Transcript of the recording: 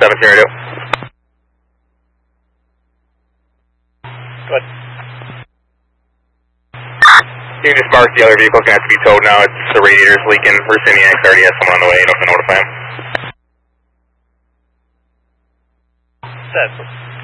17 radio. Good. You can just mark the other vehicle, going to have to be towed now. It's the radiator's leaking. We're sending the already has someone on the way. You don't have to notify him. Set.